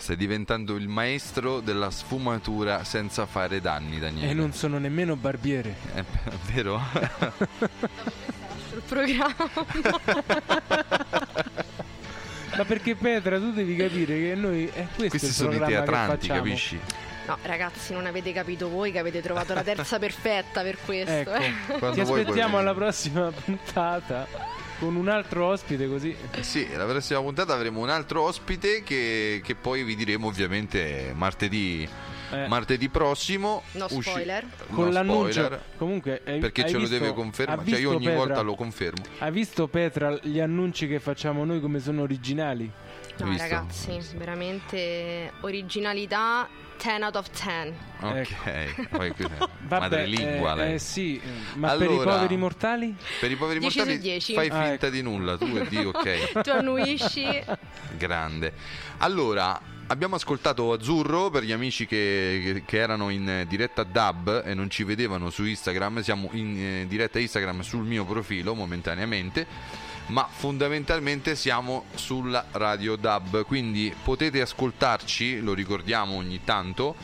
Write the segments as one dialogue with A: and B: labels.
A: Stai diventando il maestro della sfumatura senza fare danni, Daniele.
B: E non sono nemmeno barbiere.
A: È vero?
C: Sul programma.
B: Ma perché Petra, tu devi capire che noi
A: questi sono i teatranti, capisci?
C: No, ragazzi, non avete capito voi che avete trovato la terza perfetta per questo.
B: Ecco, ti aspettiamo alla prossima puntata con un altro ospite, così.
A: Sì, la prossima puntata avremo un altro ospite che poi vi diremo ovviamente martedì prossimo.
C: No spoiler.
B: Con l'annuncio.
A: Spoiler,
B: comunque
A: perché ce lo deve confermare. Cioè io ogni volta lo confermo.
B: Hai visto, Petra, gli annunci che facciamo noi come sono originali?
C: No, ragazzi, veramente originalità 10 out of 10.
A: Ok, poi
B: vabbè,
A: madrelingua lei.
B: Sì, ma
A: allora,
B: per i poveri mortali?
A: Per i poveri
C: 10
A: mortali
C: su 10.
A: fai finta di nulla, tu e Dio, ok.
C: Tu annuisci.
A: Grande. Allora, abbiamo ascoltato Azzurro per gli amici che erano in diretta DAB e non ci vedevano su Instagram. Siamo in diretta Instagram sul mio profilo momentaneamente, ma fondamentalmente siamo sulla radio DAB, quindi potete ascoltarci, lo ricordiamo ogni tanto,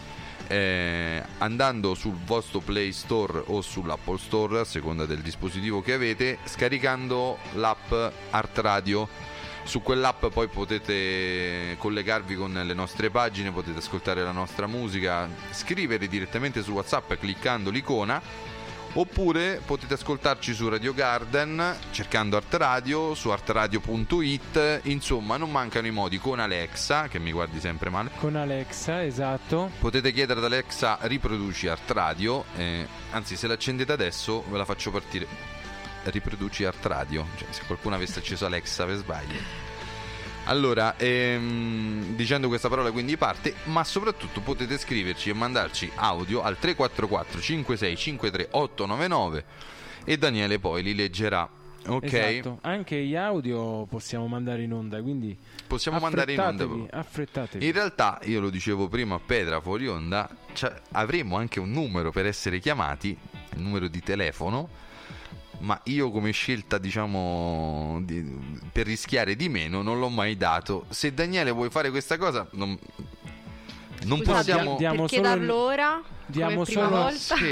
A: andando sul vostro Play Store o sull'Apple Store a seconda del dispositivo che avete, scaricando l'app Art Radio. Su quell'app poi potete collegarvi con le nostre pagine, potete ascoltare la nostra musica, scrivere direttamente su WhatsApp cliccando l'icona, oppure potete ascoltarci su Radio Garden cercando Art Radio, su artradio.it. Insomma, non mancano i modi. Con Alexa, che mi guardi sempre male,
B: con Alexa, esatto,
A: potete chiedere ad Alexa riproduci Art Radio, anzi se l'accendete adesso ve la faccio partire. Riproduci Art Radio, cioè, se qualcuno avesse acceso Alexa per sbaglio. Allora, dicendo questa parola quindi parte, ma soprattutto potete scriverci e mandarci audio al 344 5653 899 e Daniele poi li leggerà. Ok.
B: Esatto. Anche gli audio possiamo mandare in onda, quindi
A: possiamo mandare in onda.
B: Affrettatevi.
A: In realtà, io lo dicevo prima a Petra fuori onda, cioè, avremo anche un numero per essere chiamati, il numero di telefono. Ma io come scelta, diciamo, per rischiare di meno non l'ho mai dato. Se Daniele vuoi fare questa cosa non possiamo.
C: Perché darlo ora?
B: Diamo solo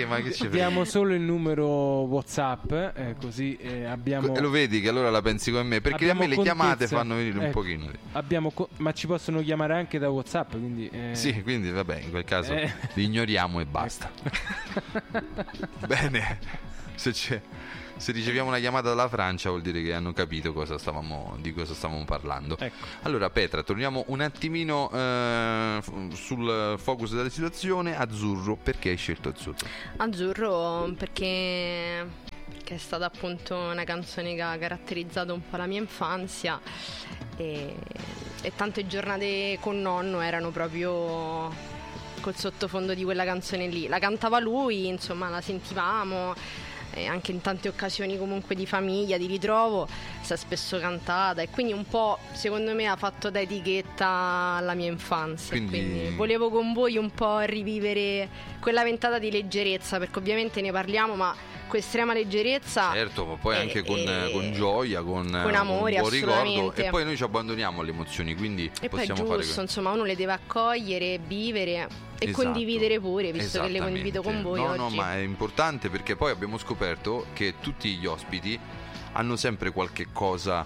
B: il numero WhatsApp, così abbiamo.
A: E lo vedi che allora la pensi come me, perché a me le chiamate fanno venire un pochino.
B: Ma ci possono chiamare anche da WhatsApp, quindi
A: sì, quindi vabbè, in quel caso li ignoriamo e basta. Bene, se riceviamo una chiamata dalla Francia vuol dire che hanno capito di cosa stavamo parlando.
B: Ecco.
A: Allora Petra, torniamo un attimino sul focus della situazione. Azzurro, perché hai scelto Azzurro?
C: Azzurro perché è stata appunto una canzone che ha caratterizzato un po' la mia infanzia e tante giornate con nonno erano proprio col sottofondo di quella canzone lì. La cantava lui, insomma, la sentivamo. Anche in tante occasioni comunque di famiglia, di ritrovo, si è spesso cantata e quindi un po' secondo me ha fatto da etichetta alla mia infanzia. Quindi volevo con voi un po' rivivere quella ventata di leggerezza, perché ovviamente ne parliamo ma con estrema leggerezza,
A: certo, ma poi anche con gioia, con
C: amore,
A: un buon ricordo,
C: assolutamente.
A: e poi noi ci abbandoniamo alle emozioni, quindi
C: e
A: possiamo
C: poi è giusto, insomma, uno le deve accogliere, vivere e condividere pure, visto che le condivido con voi oggi.
A: No, ma è importante perché poi abbiamo scoperto che tutti gli ospiti hanno sempre qualche cosa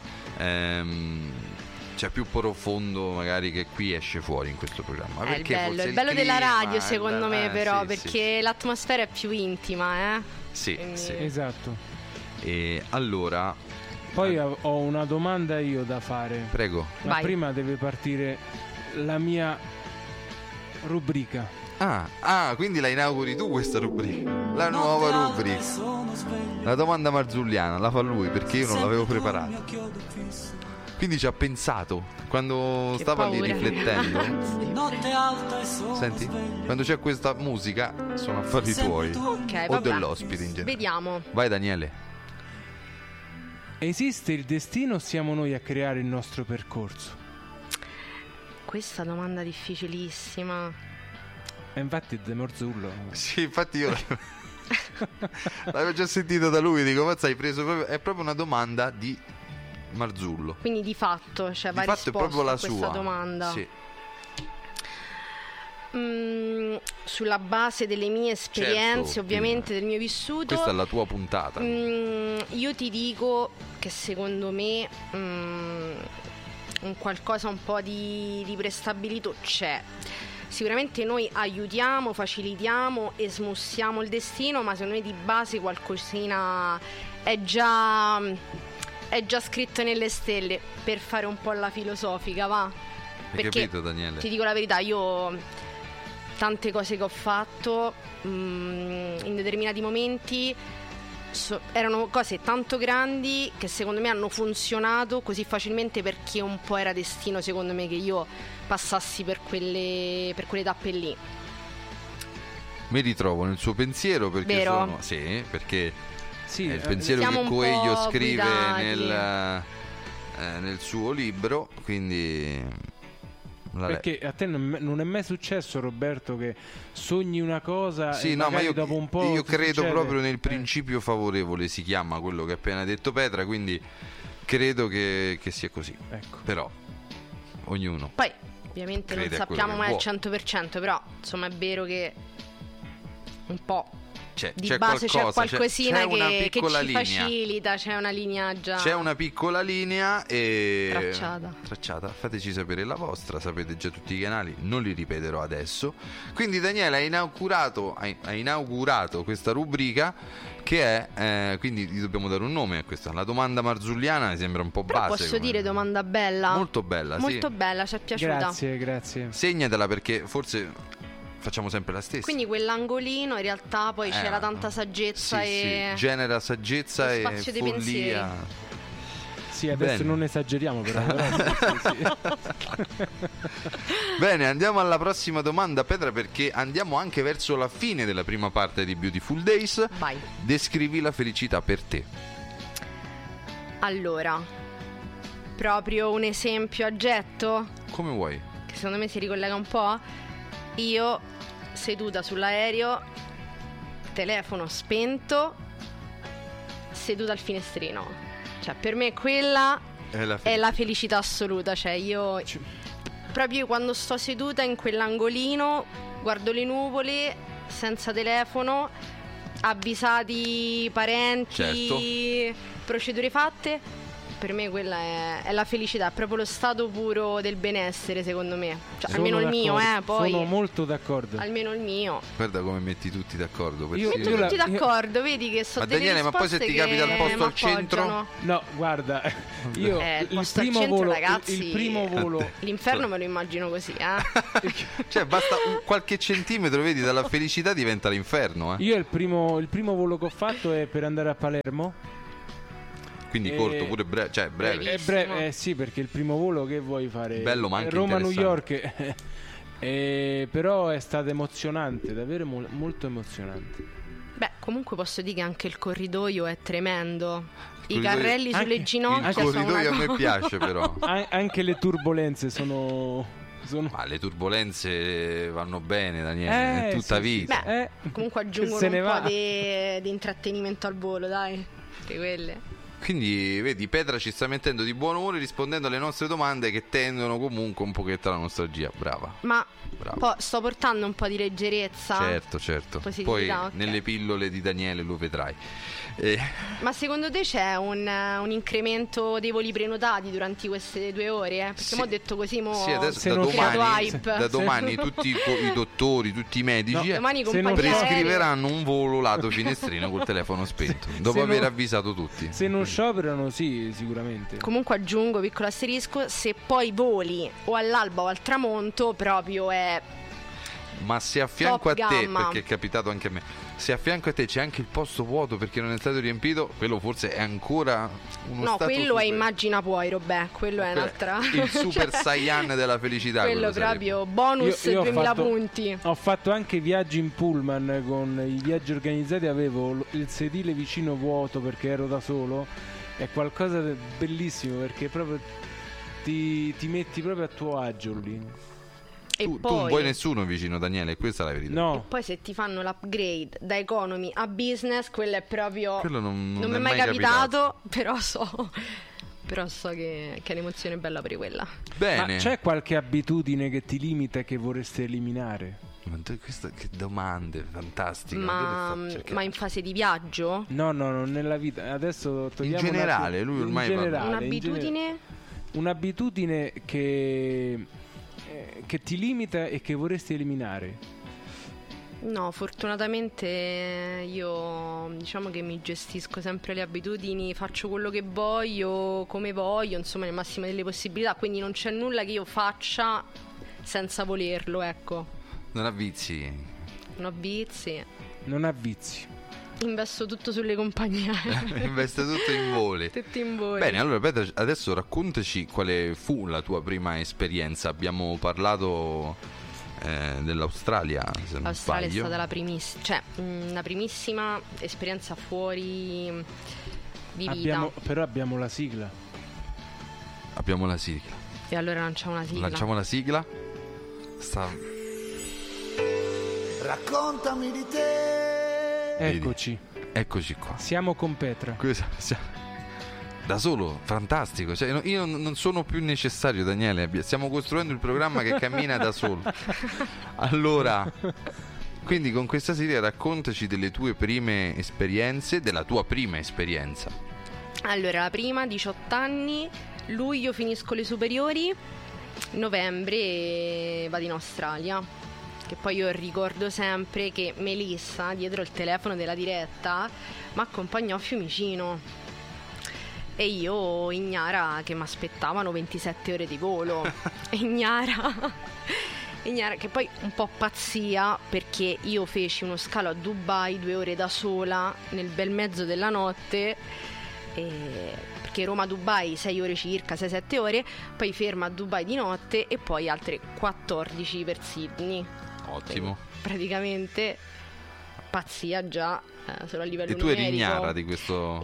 A: cioè più profondo magari che qui esce fuori in questo programma.
C: È il bello della radio, secondo me, però, perché l'atmosfera è più intima,
A: Sì, sì.
B: Esatto.
A: E allora
B: poi ho una domanda io da fare.
A: Prego.
B: Ma prima deve partire la mia rubrica.
A: Quindi la inauguri tu questa rubrica, la nuova rubrica, la domanda marzulliana la fa lui perché io non l'avevo preparata, quindi ci ha pensato quando stava lì riflettendo. Senti, quando c'è questa musica sono affari tuoi, o dell'ospite in genere.
C: Vediamo.
A: Vai Daniele.
B: Esiste il destino o siamo noi a creare il nostro percorso?
C: Questa domanda difficilissima.
B: E infatti è De Marzullo.
A: Sì, infatti io l'avevo già sentito da lui, dico, mazza, hai preso proprio, è proprio una domanda di Marzullo.
C: Quindi di fatto, cioè,
A: di
C: va
A: fatto è proprio la
C: a questa
A: sua
C: domanda.
A: sì.
C: sulla base delle mie esperienze,
A: certo,
C: ovviamente del mio vissuto.
A: Questa è la tua puntata.
C: Io ti dico che secondo me un qualcosa un po' di prestabilito c'è. Sicuramente noi aiutiamo, facilitiamo e smussiamo il destino, ma secondo me di base qualcosina è già scritto nelle stelle, per fare un po' la filosofica, va?
A: Hai
C: Perché
A: capito, Daniele?
C: ti dico la verità, io tante cose che ho fatto in determinati momenti erano cose tanto grandi che secondo me hanno funzionato così facilmente perché un po' era destino, secondo me, che io passassi per quelle tappe lì.
A: Mi ritrovo nel suo pensiero perché
C: Vero?
A: perché
B: Sì,
A: è il pensiero
C: siamo
A: che
C: un
A: Coelho
C: po'
A: scrive
C: guidati.
A: nel suo libro, quindi
B: perché a te non è mai successo, Roberto, che sogni una cosa
A: sì,
B: e
A: no, ma
B: magari
A: io
B: dopo un po'
A: credo
B: ti succede?
A: proprio nel principio favorevole, si chiama quello che ha appena detto Petra, quindi credo che sia così.
B: Ecco.
A: Però ognuno
C: Poi ovviamente non
A: crede a quello
C: sappiamo
A: che
C: mai al
A: vuole.
C: 100%, però insomma è vero che un po' di
A: c'è
C: base c'è
A: qualcosa,
C: qualcosina
A: c'è una
C: che
A: piccola
C: ci
A: linea.
C: facilita, c'è una linea già.
A: C'è una piccola linea
C: Tracciata.
A: Fateci sapere la vostra, sapete già tutti i canali, non li ripeterò adesso. Quindi Daniele ha inaugurato questa rubrica che è quindi gli dobbiamo dare un nome a questa. La domanda marzulliana mi sembra un po'
C: Però
A: base.
C: posso dire domanda bella?
A: Molto bella, sì.
C: Molto bella, ci è piaciuta.
B: Grazie.
A: Segnatela perché forse facciamo sempre la stessa.
C: Quindi quell'angolino in realtà poi c'era tanta saggezza
A: sì, genera saggezza
C: e
A: e
C: spazio dei
A: follia.
B: Sì, adesso
A: Bene.
B: non esageriamo però sì.
A: Bene, andiamo alla prossima domanda, Petra, perché andiamo anche verso la fine della prima parte di Beautiful Days.
C: Vai.
A: Descrivi la felicità per te.
C: Allora, proprio un esempio a getto
A: Come vuoi?
C: che secondo me si ricollega un po'. Io seduta sull'aereo, telefono spento, seduta al finestrino. Cioè per me quella è la felicità assoluta. Cioè io proprio quando sto seduta in quell'angolino guardo le nuvole senza telefono, avvisati parenti,
A: Certo.
C: procedure fatte. Per me quella è la felicità, è proprio lo stato puro del benessere, secondo me. Cioè,
B: Sono
C: almeno il mio, poi
B: sono molto d'accordo.
C: almeno il mio.
A: Guarda come metti tutti d'accordo.
B: Io-
C: Metto tutti d'accordo, vedi che so
A: Ma
C: delle
A: Daniele, ma poi se
C: risposte
A: ti capita il
C: che
A: posto al centro?
C: m'appoggiano.
B: No, guarda, io
C: Il
B: il
C: posto al
B: primo
C: centro,
B: volo,
C: ragazzi.
B: il primo volo
C: L'inferno me lo immagino così, eh.
A: Cioè basta qualche centimetro, vedi, dalla felicità diventa l'inferno,
B: Io il primo volo che ho fatto è per andare a Palermo.
A: Quindi corto, pure breve, cioè breve.
B: È breve, sì, perché il primo volo che vuoi fare?
A: Bello, ma anche
B: Roma-New
A: interessante.
B: York. Però è stato emozionante, davvero molto emozionante.
C: Beh, comunque posso dire che anche il corridoio è tremendo. I
A: corridoio-
C: carrelli sulle
B: anche-
C: ginocchia
A: Il
C: sono
A: corridoio a
C: una
A: me
C: cosa.
A: piace però.
B: Anche le turbolenze sono
A: Ma le turbolenze vanno bene, Daniele, è tutta
B: sì,
A: vita.
C: Beh, comunque aggiungono
B: se ne
C: un
B: va.
C: po' di intrattenimento al volo, dai. Che quelle.
A: Quindi, vedi, Petra ci sta mettendo di buon umore rispondendo alle nostre domande che tendono comunque un pochetto alla nostalgia. Brava.
C: Ma
A: Brava.
C: sto portando un po' di leggerezza.
A: Certo.
C: Positività,
A: Poi
C: ok.
A: nelle pillole di Daniele lo vedrai.
C: Ma secondo te c'è un incremento dei voli prenotati durante queste 2 ore? Perché
A: Sì.
C: mo ho detto così, mo
A: Sì, adesso
B: Se
A: da
B: non
C: creato
A: domani,
C: hype.
A: da domani tutti i dottori, tutti i medici
B: No,
C: Domani
B: Se non
C: compagnia aerea.
A: prescriveranno un volo lato finestrino col telefono spento, dopo
B: se
A: aver
B: non-
A: avvisato tutti.
B: Se non scioperano, sì, sicuramente.
C: Comunque aggiungo, piccolo asterisco, se poi voli o all'alba o al tramonto proprio è...
A: Ma se a fianco
C: Top
A: a te,
C: gamma.
A: perché è capitato anche a me, se a fianco a te c'è anche il posto vuoto perché non è stato riempito, quello forse è ancora uno
C: No,
A: stato
C: quello è
A: super-
C: immagina puoi, Robè, quello è un'altra...
A: il super saiyan della felicità.
C: quello
A: sarebbe.
C: proprio bonus
B: Io ho
C: 2000
B: fatto-
C: punti.
B: Ho fatto anche viaggi in pullman con i viaggi organizzati, avevo il sedile vicino vuoto perché ero da solo. È qualcosa di bellissimo perché proprio ti metti proprio a tuo agio lì.
C: E
A: Tu
C: poi...
A: non vuoi nessuno vicino, Daniele, questa è la verità.
B: No,
C: Poi se ti fanno l'upgrade da economy a business, quello è proprio...
A: Quello non
C: mi
A: è
C: è mai capitato, però so Però so che è un'emozione bella per quella.
A: Bene.
B: Ma c'è qualche abitudine che ti limita e che vorresti eliminare?
A: Che domande fantastiche.
C: Ma in fase di viaggio?
B: No, nella vita. Adesso
A: In
B: togliamo
A: generale, lui ormai
B: in
A: parla.
B: generale,
C: Un'abitudine?
B: Un'abitudine che ti limita e che vorresti eliminare.
C: No, fortunatamente io diciamo che mi gestisco sempre le abitudini, faccio quello che voglio, come voglio, insomma nel massimo delle possibilità, quindi non c'è nulla che io faccia senza volerlo, ecco.
A: Non ha vizi.
C: Non ho vizi,
B: Non ha vizi.
C: investo tutto sulle compagnie aeree.
A: Investe tutto in voli.
C: Tutto in voli.
A: Bene, allora Petra, adesso raccontaci quale fu la tua prima esperienza. Abbiamo parlato dell'Australia, se non
C: L'Australia
A: sbaglio.
C: è stata la primissima esperienza fuori di vita.
B: Però abbiamo la sigla.
A: Abbiamo la sigla.
C: E allora lanciamo una sigla.
A: Lanciamo la sigla.
D: Raccontami di te.
B: Eccoci.
A: Eccoci qua.
B: Siamo con Petra.
A: Da solo, fantastico. Cioè, io non sono più necessario, Daniele. Stiamo costruendo il programma che cammina da solo. Allora, quindi con questa serie raccontaci delle tue prime esperienze, della tua prima esperienza.
C: Allora, la prima, 18 anni, luglio finisco le superiori, novembre vado in Australia. Che poi io ricordo sempre che Melissa, dietro il telefono della diretta, mi accompagnò a Fiumicino. E io ignara che mi aspettavano 27 ore di volo. ignara che poi un po' pazzia, perché io feci uno scalo a Dubai 2 ore da sola nel bel mezzo della notte, perché Roma-Dubai 6 ore circa, 6-7 ore, poi ferma a Dubai di notte e poi altre 14 per Sydney.
A: Ottimo.
C: Praticamente pazzia già, solo a livello
A: E tu eri
C: numerico.
A: ignara di questo?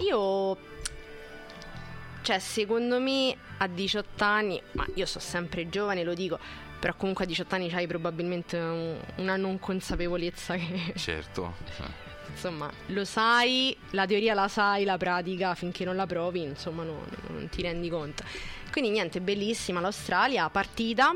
C: Cioè, secondo me a 18 anni, ma io so sempre giovane, lo dico, però comunque a 18 anni c'hai probabilmente una non consapevolezza che,
A: Certo.
C: insomma, lo sai, la teoria la sai, la pratica finché non la provi, insomma, non ti rendi conto. Quindi niente, bellissima l'Australia, partita,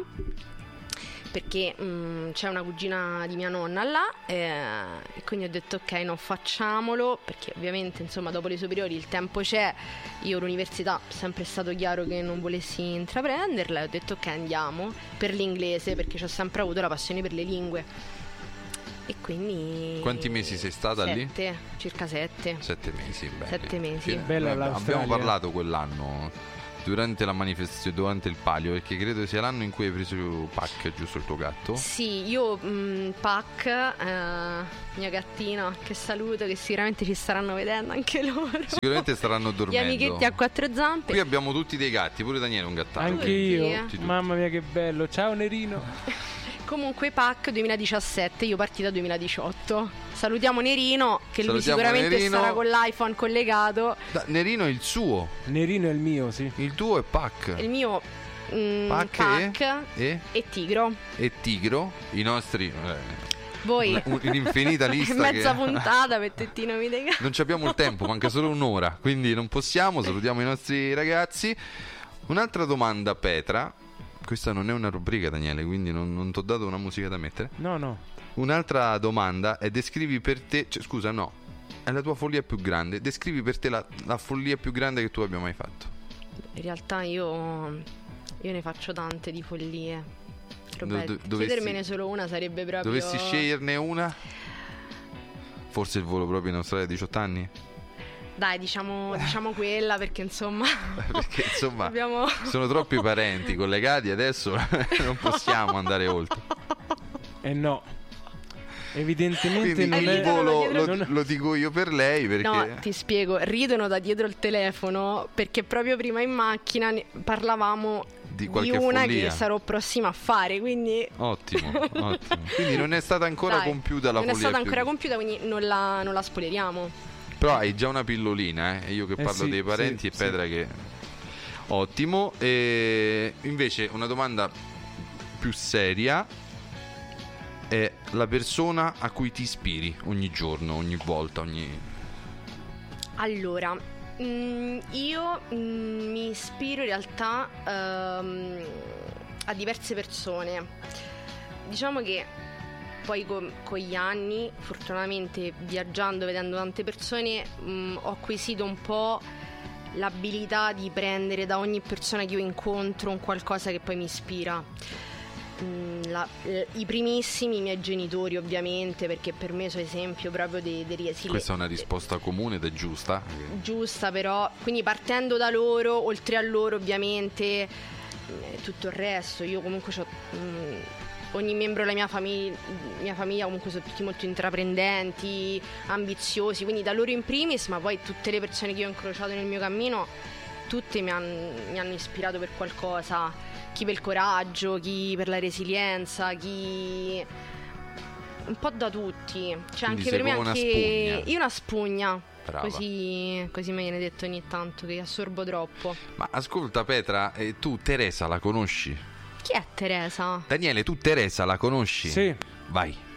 C: perché c'è una cugina di mia nonna là, e quindi ho detto ok, no, facciamolo, perché ovviamente insomma dopo le superiori il tempo c'è, io l'università è sempre stato chiaro che non volessi intraprenderla, e ho detto ok, andiamo, per l'inglese, perché ho sempre avuto la passione per le lingue. E quindi
A: Quanti mesi sei stata lì?
C: Circa 7.
A: 7 mesi, bene.
C: 7 mesi.
B: Bella l'Australia.
A: Abbiamo parlato quell'anno durante la manifestazione, durante il palio, perché credo sia l'anno in cui hai preso Pac, giusto, il tuo gatto?
C: Sì, io Pac, mia gattina, che saluto, che sicuramente ci staranno vedendo anche loro.
A: Sicuramente staranno
C: Gli
A: dormendo.
C: amichetti a 4 zampe.
A: Qui abbiamo tutti dei gatti, pure Daniele è un gattato.
B: Anche
C: Tutti,
B: io.
A: Tutti.
B: Mamma mia che bello. Ciao Nerino.
C: Comunque Pac 2017, io partita 2018. Salutiamo Nerino, che lui
A: Salutiamo
C: sicuramente
A: Nerino.
C: sarà con l'iPhone collegato.
A: Nerino è il suo,
B: Nerino è il mio, sì.
A: il tuo è Pac.
C: Il mio
A: Pac
C: Pac
A: e
C: Tigro.
A: Tigro, i nostri
C: Voi
A: un'infinita lista
C: mezza
A: che
C: puntata per tutti i nomi dei casi.
A: non ci abbiamo il tempo, manca solo un'ora, quindi non possiamo. Salutiamo i nostri ragazzi. Un'altra domanda, Petra. Questa non è una rubrica, Daniele, quindi non ti ho dato una musica da mettere.
B: No.
A: Un'altra domanda è: descrivi per te, scusa, no, è la tua follia più grande. Descrivi per te la follia più grande che tu abbia mai fatto.
C: In realtà io ne faccio tante di follie. Roberto,
A: dovessi-
C: chiedermene solo una sarebbe proprio.
A: Dovessi sceglierne una? Forse il volo proprio in Australia a 18 anni?
C: Dai, diciamo quella, perché insomma
A: Perché insomma
C: abbiamo...
A: sono troppi parenti collegati, adesso non possiamo andare oltre.
B: No. Evidentemente
A: Quindi
B: non
A: il
B: è...
A: volo
B: non-
A: lo dico io per lei, perché
C: No, ti spiego, ridono da dietro il telefono perché proprio prima in macchina parlavamo
A: di qualche
C: una
A: follia.
C: che sarò prossima a fare, quindi
A: Ottimo. Quindi non è stata ancora
C: dai,
A: compiuta la
C: non è
A: follia
C: stata
A: più
C: ancora compiuta, quindi non la spoileriamo.
A: Però hai già una pillolina, Io che parlo
B: sì,
A: dei parenti
B: sì,
A: e Petra che... Ottimo. E invece una domanda più seria è la persona a cui ti ispiri ogni giorno, ogni volta,
C: Allora, Io mi ispiro in realtà a diverse persone. Diciamo che poi con gli anni, fortunatamente viaggiando, vedendo tante persone, ho acquisito un po' l'abilità di prendere da ogni persona che io incontro un qualcosa che poi mi ispira. I primissimi, i miei genitori ovviamente, perché per me sono esempio proprio di
A: Questa è una risposta comune ed è giusta.
C: Giusta, però, quindi partendo da loro, oltre a loro ovviamente tutto il resto, io comunque ogni membro della mia famiglia comunque sono tutti molto intraprendenti, ambiziosi, quindi da loro in primis, ma poi tutte le persone che io ho incrociato nel mio cammino, tutte mi hanno ispirato per qualcosa, chi per il coraggio, chi per la resilienza, chi un po' da tutti, cioè
A: quindi
C: anche per me
A: una
C: anche
A: spugna.
C: io una spugna.
A: Brava.
C: Così me viene detto ogni tanto che assorbo troppo.
A: Ma ascolta Petra, tu Teresa la conosci?
C: Chi è Teresa?
A: Daniele, tu Teresa la conosci?
B: Sì.
A: Vai.